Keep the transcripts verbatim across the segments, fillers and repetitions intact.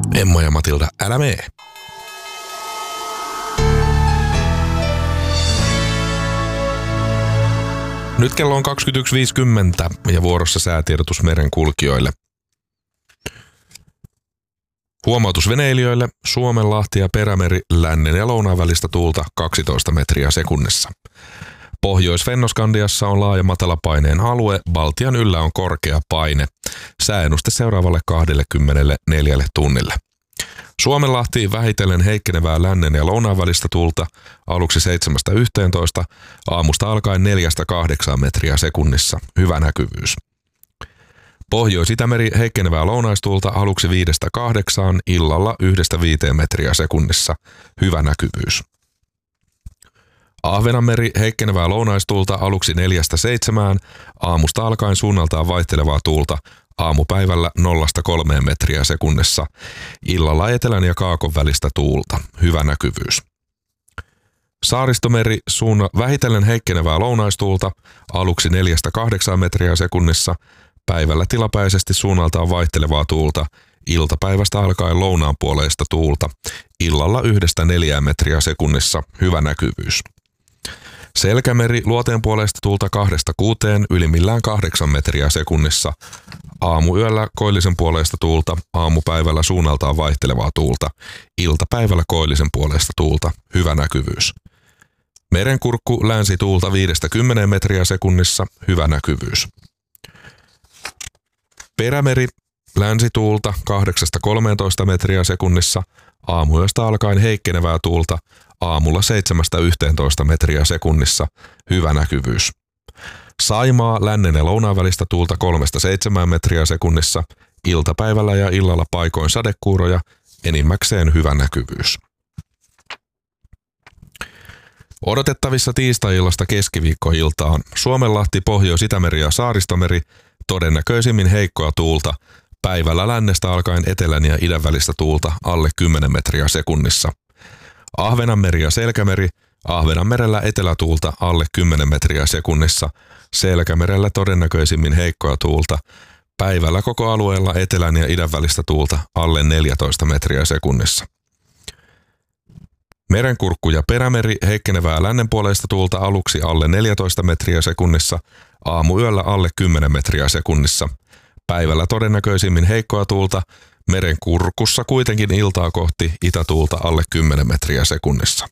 Emma ja Matilda, älä mee. Nyt kello on kaksikymmentäyksi viisikymmentä ja vuorossa säätiedotus merenkulkijoille. Huomautus veneilijöille: Suomenlahti ja Perämeri, lännen ja lounaan välistä tuulta kaksitoista metriä sekunnissa. Pohjois-Fennoskandiassa on laaja matalapaineen alue, Baltian yllä on korkea paine. Sääennuste seuraavalle kaksikymmentäneljä tunnille. Suomenlahti vähitellen heikkenevää lännen ja lounaan välistä tuulta, aluksi seitsemästä yhteentoista, aamusta alkaen neljästä kahdeksaan metriä sekunnissa, hyvä näkyvyys. Pohjois-Itämeri heikkenevää lounaistuulta, aluksi viidestä kahdeksaan, illalla yhdestä viiteen metriä sekunnissa, hyvä näkyvyys. Ahvenanmeri heikkenevää lounaistuulta, aluksi neljästä seitsemään, aamusta alkaen suunnaltaan vaihtelevaa tuulta, aamupäivällä nollasta kolmeen metriä sekunnissa, illalla etelän ja kaakon välistä tuulta, hyvä näkyvyys. Saaristomeri suunna vähitellen heikkenevää lounaistuulta, aluksi neljästä kahdeksaan metriä sekunnissa, päivällä tilapäisesti suunnaltaan vaihtelevaa tuulta, iltapäivästä alkaen lounaanpuoleista tuulta, illalla yhdestä neljään metriä sekunnissa, hyvä näkyvyys. Selkämeri luoteenpuoleista tuulta kahdesta kuuteen, ylimmillään kahdeksan metriä sekunnissa, aamuyöllä koillisen puoleista tuulta, aamupäivällä suunnaltaan vaihtelevaa tuulta, iltapäivällä koillisen puoleista tuulta, hyvä näkyvyys. Merenkurkku länsituulta viidestä kymmeneen metriä sekunnissa, hyvä näkyvyys. Perämeri länsituulta kahdeksasta kolmeentoista metriä sekunnissa, aamuyöstä alkaen heikkenevää tuulta, aamulla seitsemästä yhteentoista metriä sekunnissa, hyvä näkyvyys. Saimaa lännen ja lounaan välistä tuulta kolmesta seitsemään metriä sekunnissa, iltapäivällä ja illalla paikoin sadekuuroja, enimmäkseen hyvä näkyvyys. Odotettavissa tiistai-illasta keskiviikkoiltaan Suomenlahti, Pohjois-Itämeri ja Saaristomeri, todennäköisimmin heikkoa tuulta, päivällä lännestä alkaen etelän ja idän välistä tuulta alle kymmenen metriä sekunnissa. Ahvenanmeri ja Selkämeri, Ahvenanmerellä etelätuulta alle kymmenen metriä sekunnissa, Selkämerellä todennäköisimmin heikkoa tuulta, päivällä koko alueella etelän ja idän välistä tuulta alle neljätoista metriä sekunnissa. Merenkurkku ja Perämeri heikkenevää lännenpuoleista tuulta, aluksi alle neljätoista metriä sekunnissa, aamuyöllä alle kymmenen metriä sekunnissa, päivällä todennäköisimmin heikkoa tuulta, Merenkurkussa kuitenkin iltaa kohti itätuulta alle kymmenen metriä sekunnissa.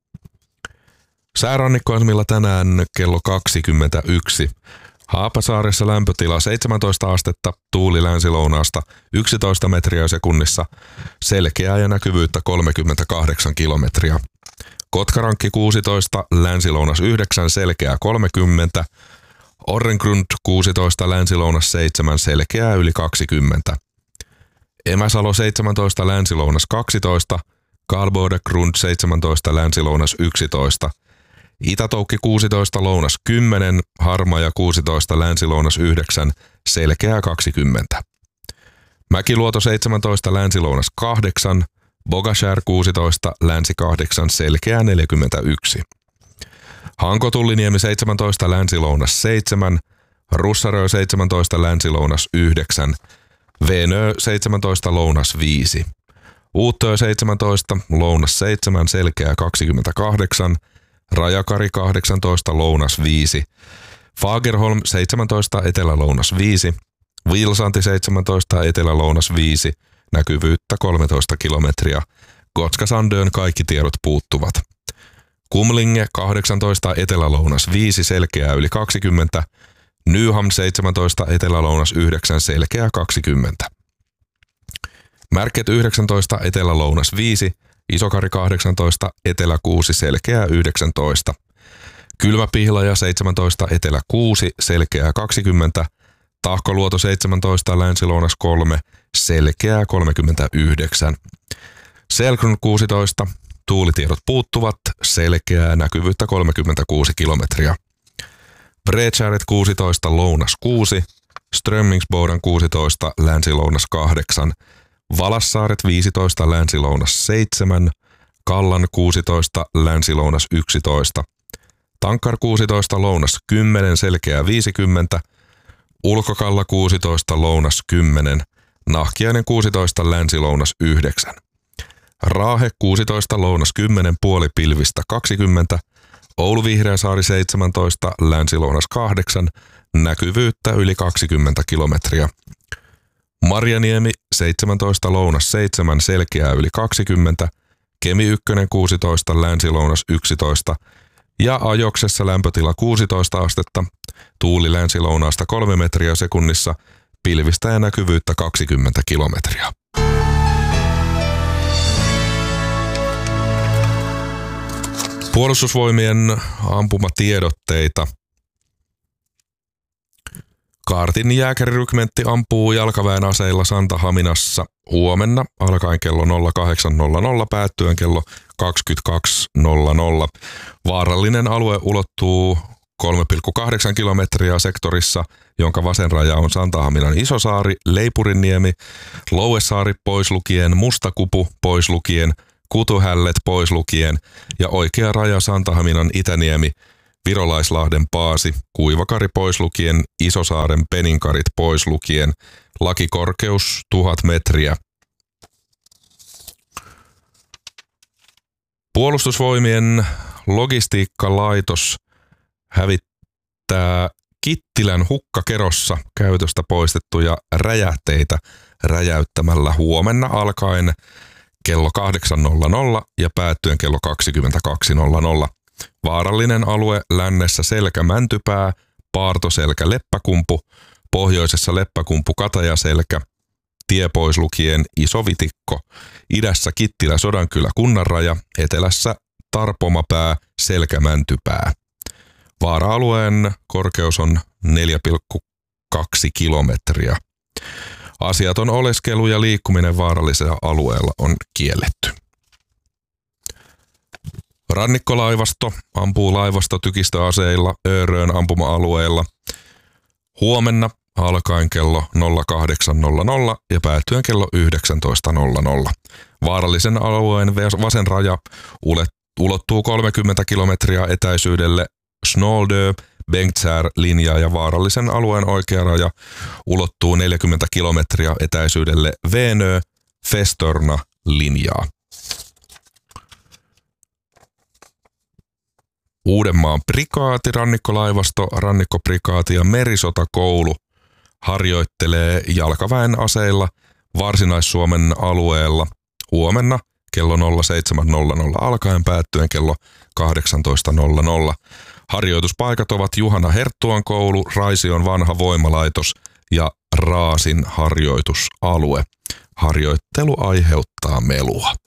Säärannikkoasemilla tänään kello kaksikymmentäyksi. Haapasaaressa lämpötila seitsemäntoista astetta, tuuli länsilounaasta yksitoista metriä sekunnissa, selkeää ja näkyvyyttä kolmekymmentäkahdeksan kilometriä. Kotkarankki kuusitoista, länsilounas yhdeksän, selkeää kolmekymmentä. Orrengrund kuusitoista, länsilounas seitsemän, selkeää yli kaksikymmentä. Emäsalo seitsemäntoista, länsilounas kaksitoista, Karlbodegrund seitsemäntoista, länsilounas yksitoista. Itätoukki kuusitoista, lounas kymmenen, Harmaja kuusitoista, länsilounas yhdeksän, selkeää kaksikymmentä. Mäkiluoto seitsemäntoista, länsilounas kahdeksan, Bogashär kuusitoista, länsi kahdeksan, selkeää neljäkymmentäyksi. Hanko-Tulliniemi seitsemäntoista, länsilounas seitsemän, Russarö seitsemäntoista, länsilounas yhdeksän, Venö seitsemäntoista, lounas viisi. Uuttöö seitsemäntoista, lounas seitsemän, selkeää kaksikymmentäkahdeksan, Rajakari kahdeksantoista, lounas viisi, Fagerholm seitsemäntoista, etelä-lounas viisi, Vilsanti seitsemäntoista, etelä-lounas viisi, näkyvyyttä kolmetoista kilometriä, Gotska Sandön kaikki tiedot puuttuvat. Kumlinge kahdeksantoista, etelä-lounas viisi, selkeää yli kaksikymmentä, Nyham seitsemäntoista, etelä-lounas yhdeksän, selkeää kaksikymmentä. Märket yhdeksäntoista, etelä-lounas viisi, Isokari kahdeksantoista, etelä kuusi, selkeää yhdeksäntoista. Kylmäpihlaja seitsemäntoista, etelä kuusi, selkeää kaksikymmentä. Tahkoluoto seitsemäntoista, länsilounas kolme, selkeää kolmekymmentäyhdeksän. Selgrun kuusitoista, tuulitiedot puuttuvat, selkeää näkyvyyttä kolmekymmentäkuusi kilometriä. Bredskäret kuusitoista, lounas kuusi, Strömmingsboden kuusitoista, länsilounas kahdeksan, Valassaaret viisitoista, länsilounas seitsemän, Kallan kuusitoista, länsilounas yksitoista, Tankkar kuusitoista, lounas kymmenen, selkeää viisikymmentä, Ulkokalla kuusitoista, lounas kymmenen, Nahkiainen kuusitoista, länsi-lounas yhdeksän. Raahe kuusitoista, lounas kymmenen, puoli pilvistä kaksikymmentä. Oulu Vihreäsaari seitsemäntoista, länsi-lounas kahdeksan, näkyvyyttä yli kaksikymmentä kilometriä. Marjaniemi seitsemäntoista, lounas seitsemän, selkeää yli kaksikymmentä. Kemi yksi kuusitoista, länsi-lounas yksitoista. Ja Ajoksessa lämpötila kuusitoista astetta, tuuli länsi-lounaasta kolme metriä sekunnissa, pilvistä ja näkyvyyttä kaksikymmentä kilometriä. Puolustusvoimien ampumatiedotteita. Kaartin jääkärirykmentti ampuu jalkaväen aseilla Santahaminassa huomenna alkaen kello nolla kahdeksan nolla nolla päättyen kello kaksikymmentäkaksi nolla nolla. Vaarallinen alue ulottuu kolme pilkku kahdeksan kilometriä sektorissa, jonka vasen raja on Santahaminan Isosaari, Leipurinniemi, Louesaari pois lukien, Mustakupu pois lukien, Kutuhället pois lukien ja oikea raja Santahaminan Itäniemi, Virolaislahden Paasi, Kuivakari pois lukien, Isosaaren Peninkarit pois lukien, lakikorkeus tuhat metriä. Puolustusvoimien logistiikkalaitos hävittää Kittilän hukkakerossa käytöstä poistettuja räjähteitä räjäyttämällä huomenna alkaen kello kahdeksan nolla nolla ja päättyen kello kaksikymmentäkaksi nolla nolla. Vaarallinen alue lännessä Selkä-Mäntypää, Paartoselkä Leppäkumpu, pohjoisessa Leppäkumpu Katajaselkä, tie pois lukien Iso Vitikko, idässä Kittilä Sodankylä Kunnanraja, etelässä Tarpomapää Selkä-Mäntypää. Vaara-alueen korkeus on neljä pilkku kaksi kilometriä. Asiaton oleskelu ja liikkuminen vaarallisella alueella on kielletty. Rannikkolaivasto ampuu laivastotykistöaseilla Öörön ampuma-alueella huomenna alkaen kello nolla kahdeksan nolla nolla ja päättyen kello yhdeksäntoista nolla nolla. Vaarallisen alueen vasen raja ulottuu kolmekymmentä kilometriä etäisyydelle Snoldö, Bengtsär linjaa ja vaarallisen alueen oikea raja ulottuu neljäkymmentä kilometriä etäisyydelle Venö, Festörna linjaa. Uudenmaan prikaati, rannikkolaivasto, rannikkoprikaati ja merisotakoulu harjoittelee jalkaväen aseilla Varsinais-Suomen alueella huomenna kello nolla seitsemän nolla nolla alkaen päättyen kello kahdeksantoista nolla nolla. Harjoituspaikat ovat Juhana Herttuan koulu, Raision vanha voimalaitos ja Raasin harjoitusalue. Harjoittelu aiheuttaa melua.